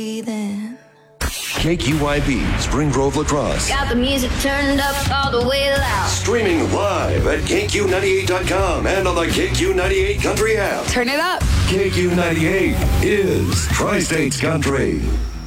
Then. KQYB, Spring Grove Lacrosse. Got the music turned up all the way loud. Streaming live at KQ98.com and on the KQ98 Country app. Turn it up. KQ98 is Tri-States Country.